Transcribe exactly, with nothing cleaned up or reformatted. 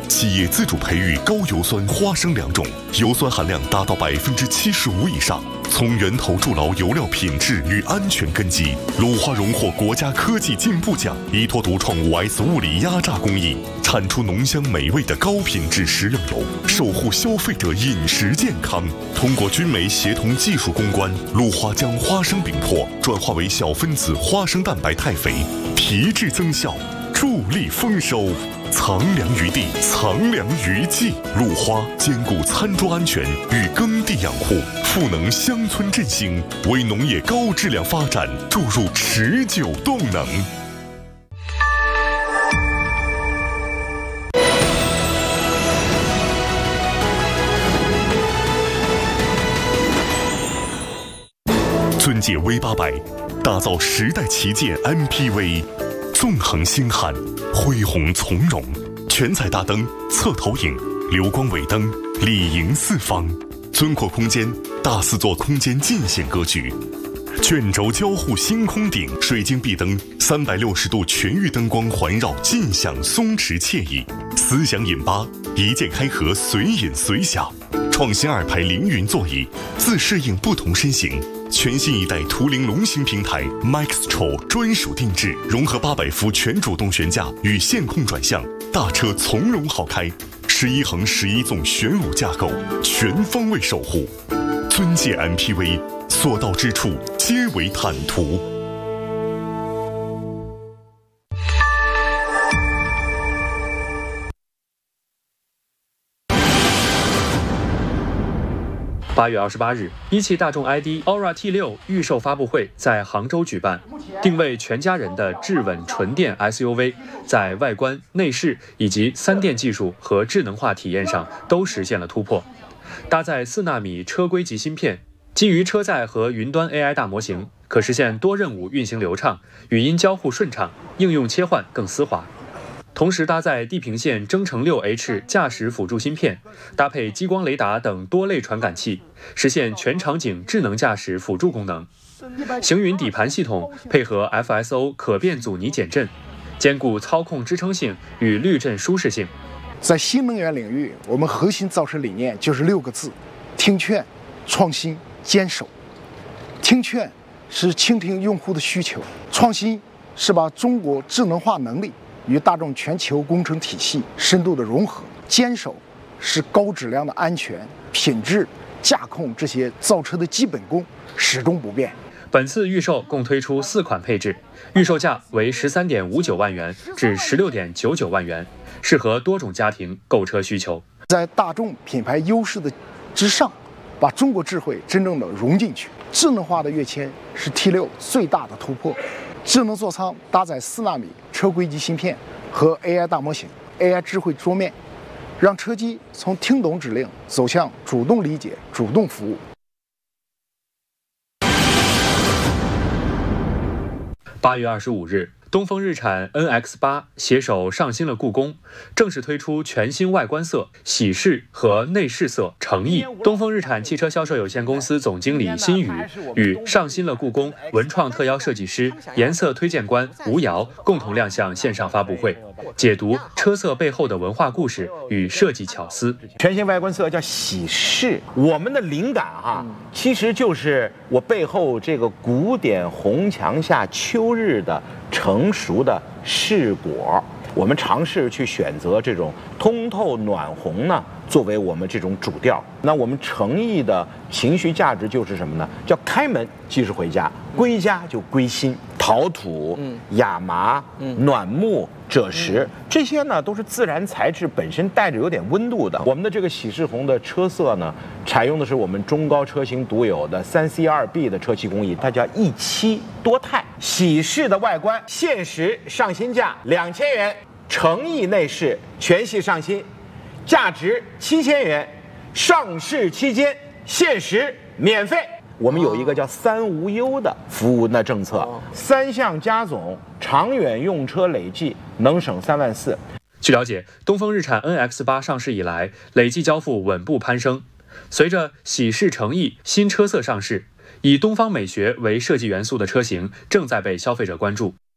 企业自主培育高油酸花生良种，油酸含量达到百分之七十五以上。从源头筑牢油料品质与安全根基，鲁花荣获国家科技进步奖，依托独创 五 S 物理压榨工艺，产出浓香美味的高品质食用油，守护消费者饮食健康。通过军媒协同技术攻关，鲁花将花生饼粕转化为小分子花生蛋白肽肥，提质增效，助力丰收。藏粮于地，藏粮于技。鲁花兼顾餐桌安全与耕地养护，赋能乡村振兴，为农业高质量发展注入持久动能。尊界 V 八百，打造时代旗舰 M P V。纵横星汉，恢宏从容，全彩大灯、侧投影、流光尾灯，里迎四方，尊阔空间，大四座空间尽显格局。卷轴交互星空顶，水晶壁灯，三百六十度全域灯光环绕，尽享松弛惬意。思想饮吧，一键开合，随饮随享。创新二排凌云座椅，自适应不同身形。全新一代图灵龙行平台 Maxtro 专属定制，融合八百伏全主动悬架与线控转向，大车从容好开。十一横十一纵玄武架构，全方位守护。尊界 M P V， 所到之处皆为坦途。 八月二十八日，一汽大众 I D Aura T 六预售发布会在杭州举办。定位全家人的智稳纯电 S U V， 在外观、内饰以及三电技术和智能化体验上都实现了突破。搭载四纳米车规级芯片，基于车载和云端 A I 大模型，可实现多任务运行流畅、语音交互顺畅、应用切换更丝滑。同时搭载地平线征程 六 H 驾驶辅助芯片，搭配激光雷达等多类传感器，实现全场景智能驾驶辅助功能。行云底盘系统配合 F S O 可变阻尼减震，兼顾操控支撑性与滤震舒适性。 在新能源领域，我们核心造车理念就是六个字：听劝、创新、坚守。听劝是倾听用户的需求，创新是把中国智能化能力与大众全球工程体系深度的融合，坚守是高质量的安全、品质、驾控这些造车的基本功始终不变。 本次预售共推出四款配置，预售价为十三点五九万元至十六点九九万元，适合多种家庭购车需求。 在大众品牌优势的之上，把中国智慧真正的融进去。智能化的跃迁是 T 六最大的突破。智能座舱搭载四纳米车规级芯片和 A I 大模型、A I 智慧桌面，让车机从听懂指令走向主动理解、主动服务。 八月二十五日，东风日产 N X 八 携手上新了故宫，正式推出全新外观色、喜事和内饰色诚意。东风日产汽车销售有限公司总经理辛宇与上新了故宫文创特邀设计师、颜色推荐官吴瑶共同亮相线上发布会，解读车色背后的文化故事与设计巧思。 全新外观色叫喜事，我们的灵感哈，其实就是我背后这个古典红墙下秋日的成熟的柿果。我们尝试去选择这种通透暖红呢，作为我们这种主调。那我们诚意的情绪价值就是什么呢？叫开门即是回家，归家就归心。陶土、嗯、亚麻、嗯、暖木、赭石，嗯、这些呢都是自然材质，本身带着有点温度的。我们的这个喜事红的车色呢，采用的是我们中高车型独有的三 C 二 B 的车漆工艺，它叫一漆多钛。喜事的外观限时上新价两千元，诚意内饰全系上新，价值七千元，上市期间限时免费。我们有一个叫三无忧的服务的政策，三项加总，长远用车累计能省三万四。 据了解，东风日产 N X 八 上市以来，累计交付稳步攀升。随着喜事诚意新车色上市，以东方美学为设计元素的车型正在被消费者关注。